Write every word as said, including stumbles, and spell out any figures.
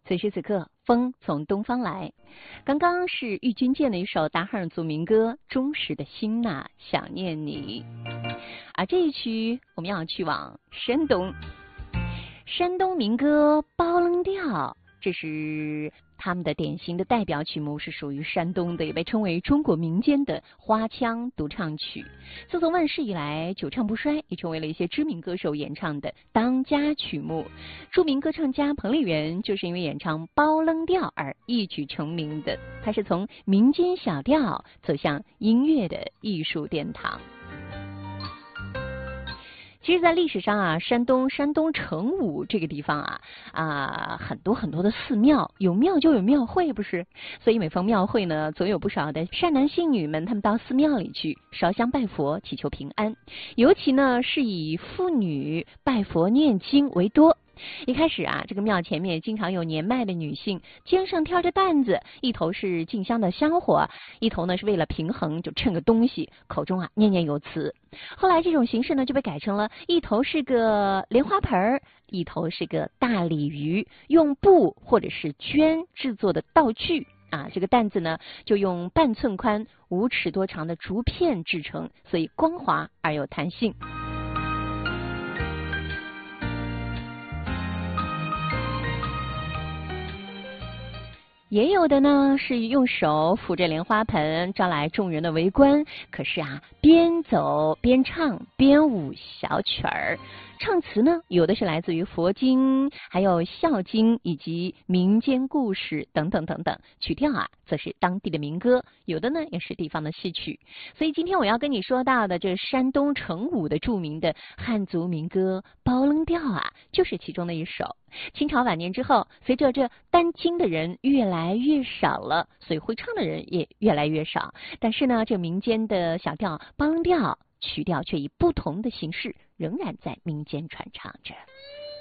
此时此刻，风从东方来。刚刚是郁钧剑的一首达斡尔族民歌《忠实的心呐、啊，想念你》。而这一曲我们要去往山东，山东民歌《包楞调》，这是他们的典型的代表曲目，是属于山东的，也被称为中国民间的花腔独唱曲。自从问世以来，久唱不衰，也成为了一些知名歌手演唱的当家曲目。著名歌唱家彭丽媛就是因为演唱包楞调而一举成名的，她是从民间小调走向音乐的艺术殿堂。其实，在历史上啊，山东山东成武这个地方啊啊，很多很多的寺庙，有庙就有庙会，不是？所以每逢庙会呢，总有不少的善男信女们，他们到寺庙里去烧香拜佛，祈求平安。尤其呢，是以妇女拜佛念经为多。一开始啊，这个庙前面经常有年迈的女性，肩上挑着担子，一头是进香的香火，一头呢是为了平衡就称个东西，口中啊念念有词。后来这种形式呢就被改成了一头是个莲花盆，一头是个大鲤鱼，用布或者是绢制作的道具啊，这个担子呢就用半寸宽、五尺多长的竹片制成，所以光滑而有弹性。也有的呢是用手扶着莲花盆，招来众人的围观。可是啊，边走边唱边舞小曲儿，唱词呢有的是来自于佛经，还有孝经以及民间故事等等等等。曲调啊则是当地的民歌，有的呢也是地方的戏曲。所以今天我要跟你说到的这山东成武的著名的汉族民歌《包楞调》啊，就是其中的一首。清朝晚年之后，随着这担经的人越来越少了，所以会唱的人也越来越少。但是呢，这民间的小调包楞调曲调却以不同的形式仍然在民间传唱着。